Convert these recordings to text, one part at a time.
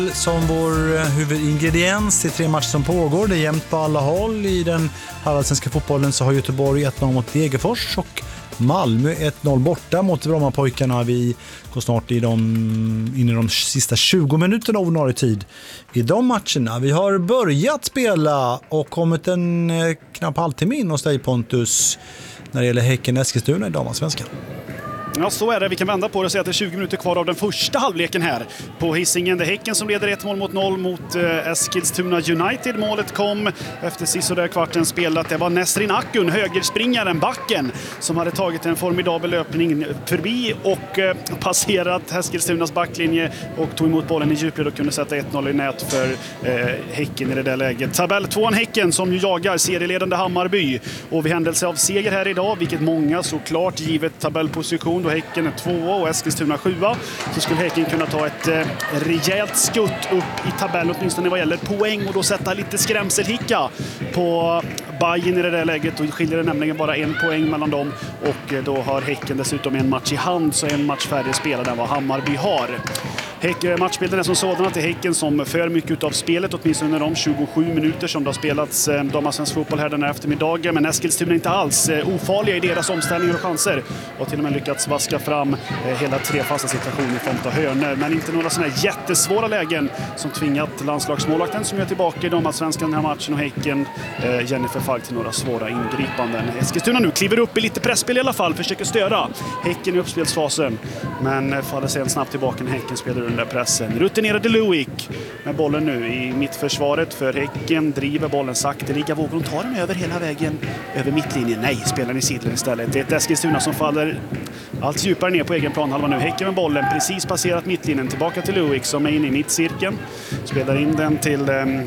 som vår huvudingrediens i 3 matcher som pågår. Det är jämnt på alla håll. I den allsvenska fotbollen så har Göteborg 1-0 mot Degerfors och Malmö 1-0 borta mot Brommapojkarna. Vi går snart in i de sista 20 minuterna av ordinarie tid i de matcherna. Vi har börjat spela och kommit en knapp halvtimme in hos dig, Pontus, när det gäller Häcken-Eskilstuna i damallsvenskan. Ja, så är det. Vi kan vända på det och säga att det är 20 minuter kvar av den första halvleken här på Hisingen. Det är Häcken som leder 1-0 mot Eskilstuna United. Målet kom efter sisådär kvarten spelat. Det var Nesrin Akun, högerspringaren, backen, som hade tagit en formidabel löpning förbi och passerat Eskilstunas backlinje och tog emot bollen i djupled och kunde sätta 1-0 i nät för Häcken i det där läget. Tabell 2 Häcken som ju jagar serieledande Hammarby. Och vid händelse av seger här idag, vilket många såklart givet tabellposition, då Häcken är 2 och Eskilstuna 7, så skulle Häcken kunna ta ett rejält skutt upp i tabellen, åtminstone vad gäller poäng, och då sätta lite skrämselhicka på Bayern i det där läget. Och skiljer det nämligen bara 1 poäng mellan dem, och då har Häcken dessutom en match i hand, så en match färdig spelad än vad Hammarby har. Matchbilden är som sådan att det är Häcken som för mycket av spelet, åtminstone under de 27 minuter som det har spelats damallsvensk fotboll här den här eftermiddagen. Men Eskilstuna är inte alls ofarliga i deras omställningar och chanser, och till och med lyckats vaska fram hela 3 fasta situationer i form av hörnor. Men inte några sådana här jättesvåra lägen som tvingat landslagsmålvakten som är tillbaka i damallsvenskan den här matchen, och Häcken Jennifer Falk till några svåra ingripanden. Eskilstuna nu kliver upp i lite pressspel i alla fall, försöker störa Häcken i uppspelsfasen, men faller sen snabbt tillbaka när Häcken spelar den där pressen. Rutinerade Luik med bollen nu i mittförsvaret för Häcken, driver bollen sakteliga. Vågar hon ta den över hela vägen över mittlinjen? Nej, spelar i sidlen istället. Det är ett Eskilstuna som faller allt djupare ner på egen planhalva nu. Häcken med bollen, precis passerat mittlinjen, tillbaka till Luik som är inne i mittcirkeln. Spelar in den till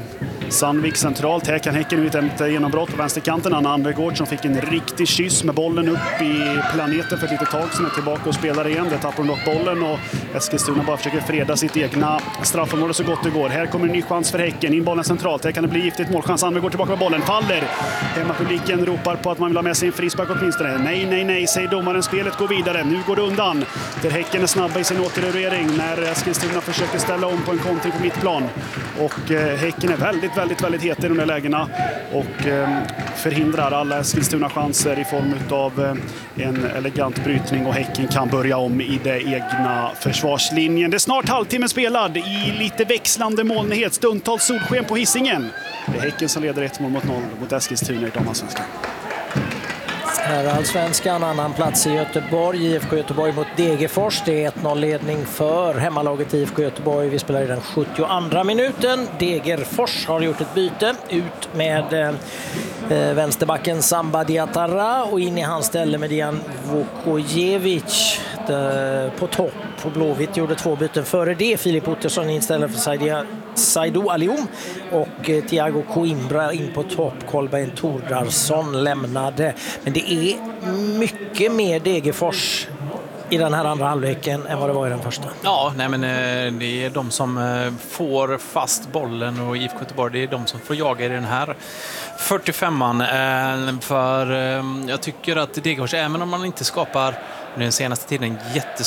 Sandvik centralt. Här kan Häcken ut ett genombrott på vänsterkanten. Anna Andergård som fick en riktig kyss med bollen upp i planeten för ett litet tag sedan, är tillbaka och spelar igen. Det tappar hon dock bollen, och Eskilstuna bara försöker freda sitt egna straffområde så gott det går. Här kommer en ny chans för Häcken. In bollen centralt. Här kan det bli giftigt målchans. Andergård tillbaka med bollen. Faller. Hemmapubliken ropar på att man vill ha med sig en frispark åtminstone. Nej, nej, nej, säger domaren. Spelet går vidare. Nu går det undan. Där Häcken är snabba i sin återerering när Eskilstuna försöker ställa om på en kontring på mittplan. Och Häcken är väldigt het i de här lägena och förhindrar alla Eskilstuna chanser i form av en elegant brytning, och Häcken kan börja om i det egna försvarslinjen. Det är snart halvtimme spelad i lite växlande molnighet, stundtals solsken på Hisingen. Det är Häcken som leder 1-0 mot Eskilstuna i damallsvenskan. Här är allsvenskan, annan plats i Göteborg. IFK Göteborg mot Degerfors. Det är 1-0 ledning för hemmalaget IFK Göteborg. Vi spelar i den 72:a minuten. Degerfors har gjort ett byte ut med vänsterbacken Samba Diatara och in i hans ställe med Dian Vukojevic på topp. Och Blåvitt gjorde 2 byten före det. Filip Ottersson in istället för Saidu Alium och Thiago Coimbra in på topp. Kolbeinn Tordarsson lämnade. Men det är mycket mer Degerfors i den här andra halvleken än vad det var i den första. Ja, nej, men det är de som får fast bollen, och IFK Göteborg, det är de som får jaga i den här 45an. För jag tycker att Degerfors, även om man inte skapar den senaste tiden